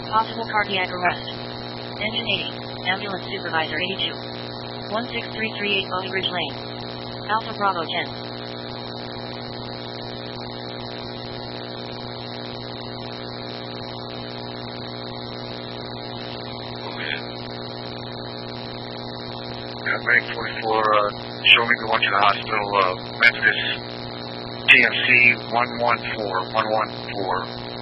Possible cardiac arrest. Engine 80. Ambulance supervisor 82. 16338 Bowie Ridge Lane. Alpha Bravo 10. Medic 44, show me the one to the hospital, Memphis, TMC 114.